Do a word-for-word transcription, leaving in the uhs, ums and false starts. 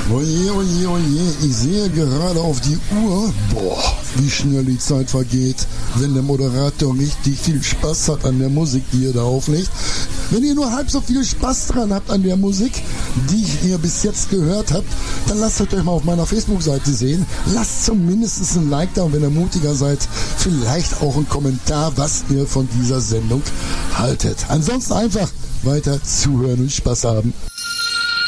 Oje, oje, oje, ich sehe gerade auf die Uhr. Boah, wie schnell die Zeit vergeht, wenn der Moderator richtig viel Spaß hat an der Musik, die ihr da auflegt. Wenn ihr nur halb so viel Spaß dran habt an der Musik, die ihr bis jetzt gehört habt, dann lasst es euch mal auf meiner Facebook-Seite sehen. Lasst zumindest ein Like da und wenn ihr mutiger seid, vielleicht auch einen Kommentar, was ihr von dieser Sendung haltet. Ansonsten einfach weiter zuhören und Spaß haben.